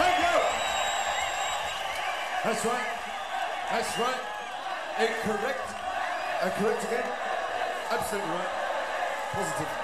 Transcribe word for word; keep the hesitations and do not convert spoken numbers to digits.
Thank you. That's right. That's right. Incorrect. Uh, correct again. Absolutely right. Positive.